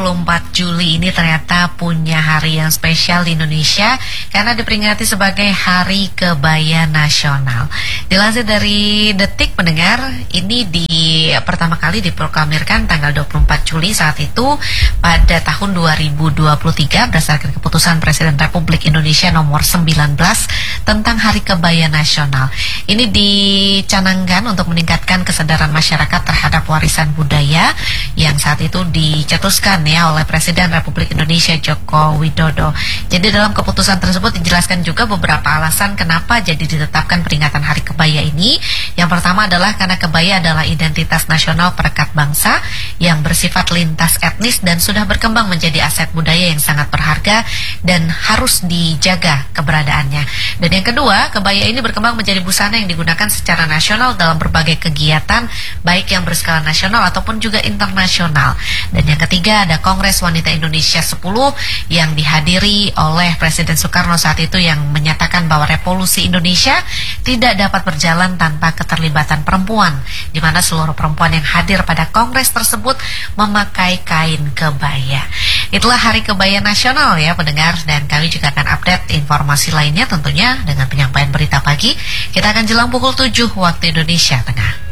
24 Juli ini ternyata punya hari yang spesial di Indonesia karena diperingati sebagai Hari Kebaya Nasional. Dilansir dari Detik pendengar, ini pertama kali diproklamirkan tanggal 24 Juli saat itu pada tahun 2023 berdasarkan keputusan Presiden Republik Indonesia nomor 19 tentang Hari Kebaya Nasional. Ini dicanangkan untuk meningkatkan kesadaran masyarakat terhadap warisan budaya yang saat itu dicetuskan ya oleh Presiden Republik Indonesia Joko Widodo. Jadi dalam keputusan tersebut dijelaskan juga beberapa alasan kenapa jadi ditetapkan peringatan Hari Kebaya ini. Yang pertama adalah karena kebaya adalah identitas nasional perekat bangsa yang bersifat lintas etnis dan sudah berkembang menjadi aset budaya yang sangat berharga dan harus dijaga keberadaannya. Dan yang kedua, kebaya ini berkembang menjadi busana yang digunakan secara nasional dalam berbagai kegiatan baik yang berskala nasional ataupun juga internasional. Dan yang ketiga ada Kongres Wanita Indonesia 10 yang dihadiri oleh Presiden Soekarno saat itu yang menyatakan bahwa revolusi Indonesia tidak dapat berjalan tanpa keterlibatan perempuan, di mana seluruh perempuan yang hadir pada kongres tersebut memakai kain kebaya. Itulah Hari Kebaya Nasional ya pendengar, dan kami juga akan update informasi lainnya tentunya dengan penyampaian berita pagi. Kita akan jelang pukul 7 waktu Indonesia Tengah.